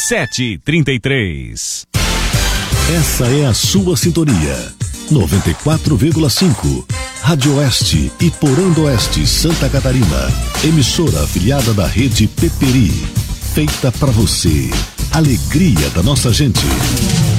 7h33. Essa é a sua sintonia. 94,5. Rádio Oeste e Porão do Oeste, Santa Catarina. Emissora afiliada da rede Peperi. Feita pra você. Alegria da nossa gente.